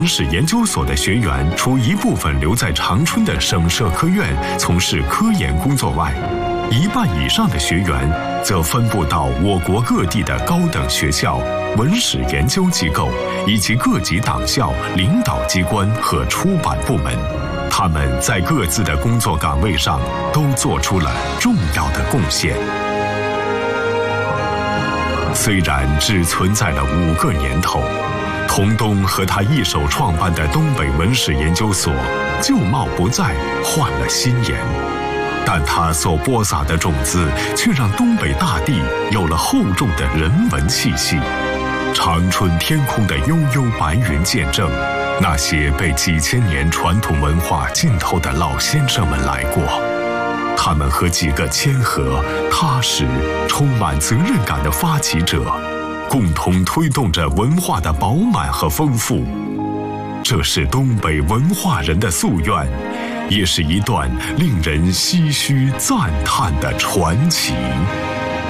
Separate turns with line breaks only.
文史研究所的学员，除一部分留在长春的省社科院从事科研工作外，一半以上的学员则分布到我国各地的高等学校、文史研究机构以及各级党校、领导机关和出版部门。他们在各自的工作岗位上都做出了重要的贡献。虽然只存在了5个年头，童东和他一手创办的东北文史研究所旧貌不再，换了新颜，但他所播撒的种子却让东北大地有了厚重的人文气息。长春天空的悠悠白云见证，那些被几千年传统文化浸透的老先生们来过，他们和几个谦和、踏实、充满责任感的发起者，共同推动着文化的饱满和丰富。这是东北文化人的夙愿，也是一段令人唏嘘赞叹的传奇。